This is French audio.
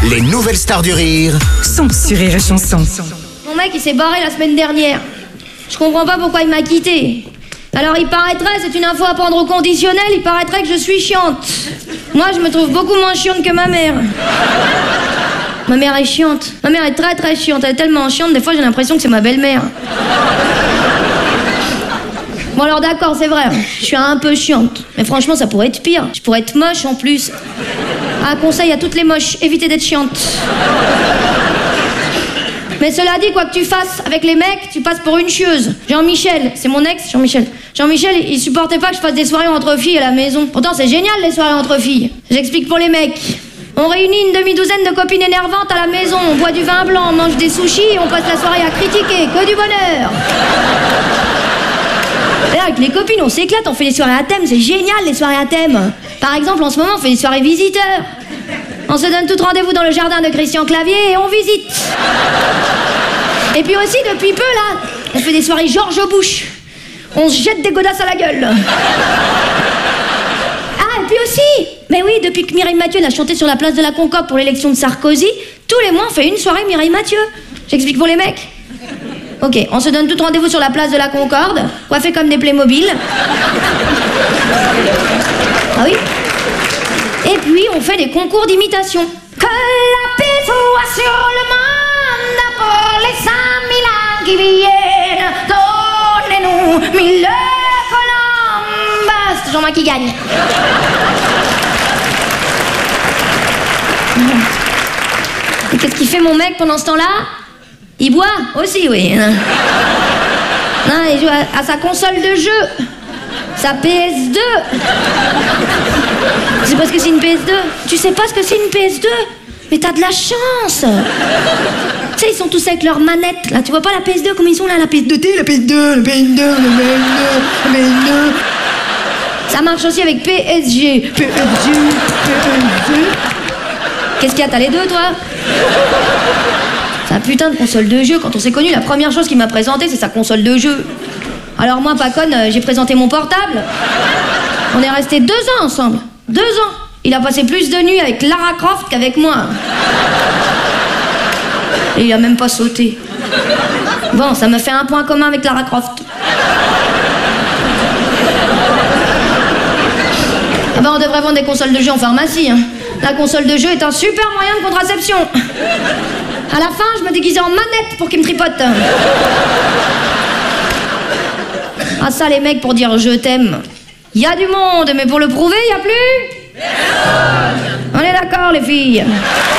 Les nouvelles stars du rire sont sur Rire et Chanson. Mon mec, il s'est barré la semaine dernière. Je comprends pas pourquoi il m'a quitté. Alors il paraîtrait, c'est une info à prendre au conditionnel, il paraîtrait que je suis chiante. Moi, je me trouve beaucoup moins chiante que ma mère. Ma mère est chiante. Ma mère est très très chiante. Elle est tellement chiante, des fois j'ai l'impression que c'est ma belle-mère. Bon alors d'accord, c'est vrai, je suis un peu chiante. Mais franchement, ça pourrait être pire. Je pourrais être moche en plus. Un conseil à toutes les moches, évitez d'être chiante. Mais cela dit, quoi que tu fasses avec les mecs, tu passes pour une chieuse. Jean-Michel, c'est mon ex, Jean-Michel. Jean-Michel, il supportait pas que je fasse des soirées entre filles à la maison. Pourtant, c'est génial les soirées entre filles. J'explique pour les mecs. On réunit une demi-douzaine de copines énervantes à la maison, on boit du vin blanc, on mange des sushis et on passe la soirée à critiquer, que du bonheur. Et avec les copines, on s'éclate, on fait des soirées à thème, c'est génial les soirées à thème. Par exemple, en ce moment, on fait des soirées visiteurs. On se donne tout rendez-vous dans le jardin de Christian Clavier et on visite. Et puis aussi, depuis peu, là, on fait des soirées George Bush. On se jette des godasses à la gueule. Ah, et puis aussi, mais oui, depuis que Mireille Mathieu a chanté sur la place de la Concorde pour l'élection de Sarkozy, tous les mois, on fait une soirée Mireille Mathieu. J'explique pour les mecs. Ok, on se donne tout rendez-vous sur la place de la Concorde, coiffés comme des Playmobil. Ah oui. Et puis, on fait des concours d'imitation. Que la paix soit sur le monde pour les 5 000 ans qui viennent. Donnez-nous 1000 colombes. C'est toujours moi qui gagne. Et qu'est-ce qu'il fait mon mec pendant ce temps-là? Il boit aussi, oui. Non, il joue à sa console de jeu. Sa PS2. Tu sais pas ce que c'est une PS2? Tu sais pas ce que c'est une PS2? Mais t'as de la chance. Tu sais, ils sont tous avec leurs manettes, là. Tu vois pas la PS2 comme ils sont là, la PS2T, la PS2, la PS2, la PS2, la PS2. Ça marche aussi avec PSG. PSG. Qu'est-ce qu'il y a? T'as les deux, toi? Sa putain de console de jeu. Quand on s'est connus, la première chose qu'il m'a présentée, c'est sa console de jeu. Alors moi, pas conne, j'ai présenté mon portable. On est restés 2 ans ensemble. 2 ans. Il a passé plus de nuits avec Lara Croft qu'avec moi. Et il a même pas sauté. Bon, ça me fait un point commun avec Lara Croft. Eh ben, on devrait vendre des consoles de jeu en pharmacie, hein. La console de jeu est un super moyen de contraception. À la fin, je me déguisais en manette pour qu'il me tripote. Ah ça, les mecs, pour dire je t'aime. Il y a du monde, mais pour le prouver, il y a plus. On est d'accord, les filles.